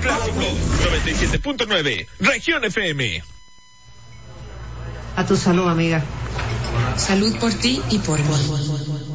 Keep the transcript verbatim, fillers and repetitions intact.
Clásicos noventa y siete punto nueve, Región F M. A tu salud, amiga. Salud por ti y por mí.